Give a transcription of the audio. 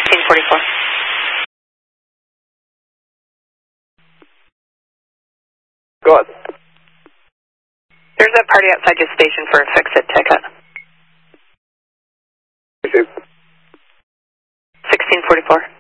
1644. Go ahead. There's a party outside your station for a fix-it ticket. 1644.